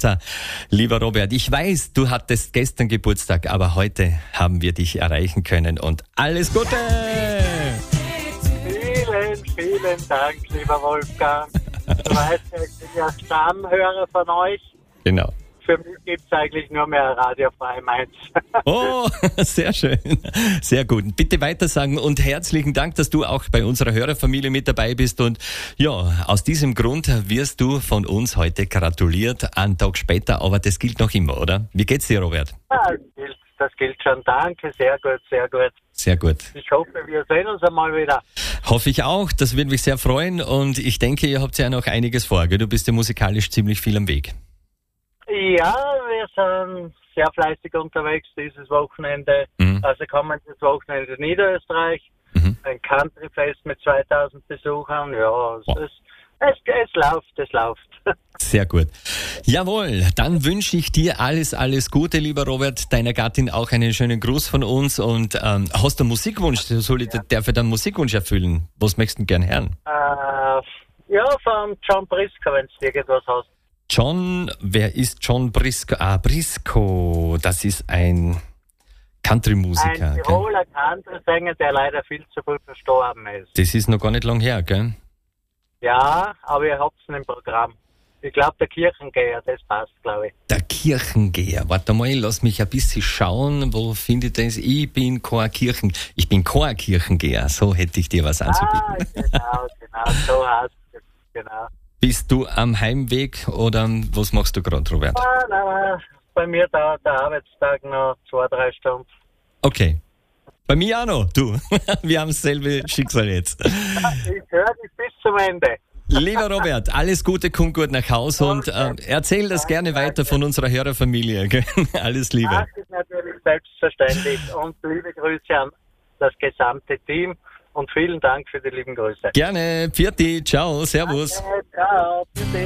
weiter. Lieber Robert, ich weiß, du hattest gestern Geburtstag, aber heute haben wir dich erreichen können und alles Gute! Vielen Dank, lieber Wolfgang. Du weißt, ich bin ja Stammhörer von euch. Genau. Für mich gibt es eigentlich nur mehr Radio Frei Mainz. Oh, sehr schön. Sehr gut. Bitte weitersagen und herzlichen Dank, dass du auch bei unserer Hörerfamilie mit dabei bist. Und ja, aus diesem Grund wirst du von uns heute gratuliert, einen Tag später, aber das gilt noch immer, oder? Wie geht's dir, Robert? Ja, das gilt schon. Danke, sehr gut, sehr gut. Sehr gut. Ich hoffe, wir sehen uns einmal wieder. Hoffe ich auch. Das würde mich sehr freuen. Und ich denke, ihr habt ja noch einiges vor, gell? Du bist ja musikalisch ziemlich viel am Weg. Ja, wir sind sehr fleißig unterwegs dieses Wochenende. Also kommendes Wochenende in Niederösterreich. Ein Countryfest mit 2000 Besuchern. Ja, es läuft. Sehr gut. Jawohl, dann wünsche ich dir alles Gute, lieber Robert, deiner Gattin auch einen schönen Gruß von uns. Und hast du einen Musikwunsch? Darf ich deinen Musikwunsch erfüllen? Was möchtest du gern hören? Ja, von John Briscoe, wenn du irgendwas hast. John, wer ist John Briscoe? Briscoe, das ist ein Country-Musiker. Ein Tiroler Country-Sänger, der leider viel zu früh verstorben ist. Das ist noch gar nicht lang her, gell? Ja, aber ihr habt es im Programm. Ich glaube, der Kirchengeher, das passt, glaube ich. Der Kirchengeher. Warte mal, lass mich ein bisschen schauen, wo finde ich das? Ich bin kein Kirchengeher. So hätte ich dir was anzubieten. Genau, so heißt es, genau. Bist du am Heimweg oder was machst du gerade, Robert? Nein, bei mir dauert der Arbeitstag noch 2-3 Stunden. Okay. Bei mir auch noch, du. Wir haben dasselbe Schicksal jetzt. Ich höre dich bis zum Ende. Lieber Robert, alles Gute, komm gut nach Hause und erzähl das gerne weiter von unserer Hörerfamilie. Gell? Alles Liebe. Das ist natürlich selbstverständlich und liebe Grüße an das gesamte Team und vielen Dank für die lieben Grüße. Gerne, Pfiati, ciao, servus. Danke, ciao, bitte.